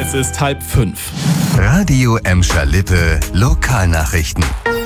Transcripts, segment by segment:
Es ist 4:30. Radio Emscher Lippe, Lokalnachrichten.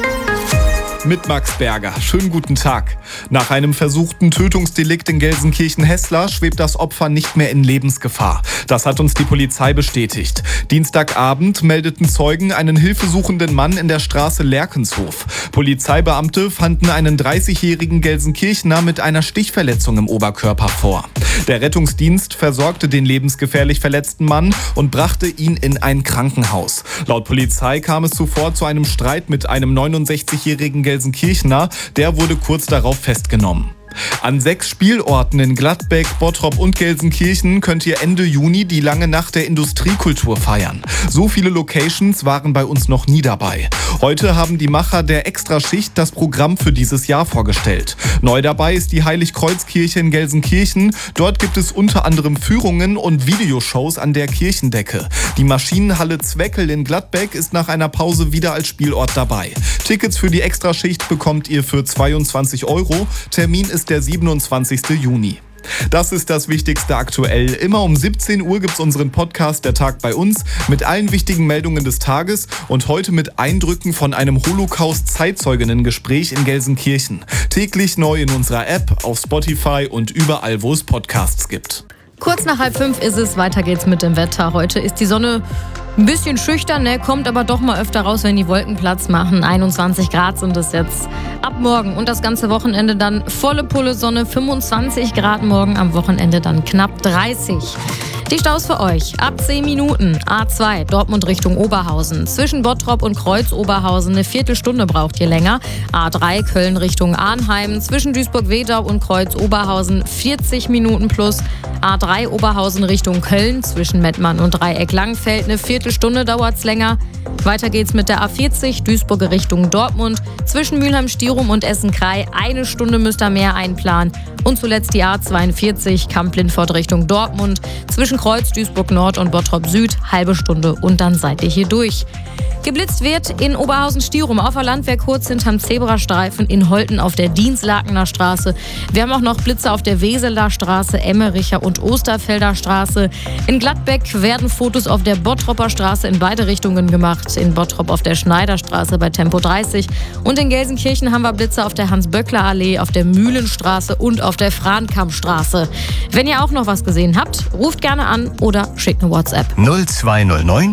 Mit Max Berger. Schönen guten Tag. Nach einem versuchten Tötungsdelikt in Gelsenkirchen-Hesslar schwebt das Opfer nicht mehr in Lebensgefahr. Das hat uns die Polizei bestätigt. Dienstagabend meldeten Zeugen einen hilfesuchenden Mann in der Straße Lerkenshof. Polizeibeamte fanden einen 30-jährigen Gelsenkirchener mit einer Stichverletzung im Oberkörper vor. Der Rettungsdienst versorgte den lebensgefährlich verletzten Mann und brachte ihn in ein Krankenhaus. Laut Polizei kam es zuvor zu einem Streit mit einem 69-jährigen Gelsenkirchener, der wurde kurz darauf festgenommen. An 6 Spielorten in Gladbeck, Bottrop und Gelsenkirchen könnt ihr Ende Juni die lange Nacht der Industriekultur feiern. So viele Locations waren bei uns noch nie dabei. Heute haben die Macher der Extraschicht das Programm für dieses Jahr vorgestellt. Neu dabei ist die Heiligkreuzkirche in Gelsenkirchen. Dort gibt es unter anderem Führungen und Videoshows an der Kirchendecke. Die Maschinenhalle Zweckel in Gladbeck ist nach einer Pause wieder als Spielort dabei. Tickets für die Extraschicht bekommt ihr für 22 €. Termin ist der 27. Juni. Das ist das Wichtigste aktuell. Immer um 17 Uhr gibt's unseren Podcast Der Tag bei uns mit allen wichtigen Meldungen des Tages und heute mit Eindrücken von einem Holocaust-Zeitzeuginnen-Gespräch in Gelsenkirchen. Täglich neu in unserer App, auf Spotify und überall, wo es Podcasts gibt. Kurz nach 4:30 ist es, weiter geht's mit dem Wetter. Heute ist die Sonne ein bisschen schüchtern, kommt aber doch mal öfter raus, wenn die Wolken Platz machen. 21 Grad sind es jetzt ab morgen und das ganze Wochenende dann volle Pulle Sonne, 25 Grad morgen, am Wochenende dann knapp 30. Die Staus für euch. Ab 10 Minuten. A2 Dortmund Richtung Oberhausen. Zwischen Bottrop und Kreuz-Oberhausen eine Viertelstunde braucht ihr länger. A3 Köln Richtung Arnheim. Zwischen Duisburg-Wedau und Kreuz-Oberhausen 40 Minuten plus. A3 Oberhausen Richtung Köln. Zwischen Mettmann und Dreieck-Langfeld eine Viertelstunde dauert's länger. Weiter geht's mit der A40 Duisburg Richtung Dortmund. Zwischen Mülheim-Stierum und Essen-Krei 1 Stunde müsst ihr mehr einplanen. Und zuletzt die A42 Kamp-Lindfort Richtung Dortmund. Zwischen Kreuz, Duisburg Nord und Bottrop Süd, halbe Stunde und dann seid ihr hier durch. Geblitzt wird in Oberhausen-Stierum auf der Landwehr kurz hinterm Zebrastreifen, in Holten auf der Dienstlakener Straße. Wir haben auch noch Blitze auf der Weseler Straße, Emmericher und Osterfelder Straße. In Gladbeck werden Fotos auf der Bottropper Straße in beide Richtungen gemacht. In Bottrop auf der Schneiderstraße bei Tempo 30. Und in Gelsenkirchen haben wir Blitze auf der Hans-Böckler-Allee, auf der Mühlenstraße und auf der Frahnkampfstraße. Wenn ihr auch noch was gesehen habt, ruft gerne an oder schickt eine WhatsApp. 0209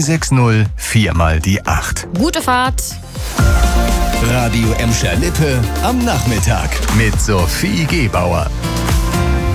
360 4 die 8. Gute Fahrt! Radio Emscher Lippe am Nachmittag mit Sophie Gebauer.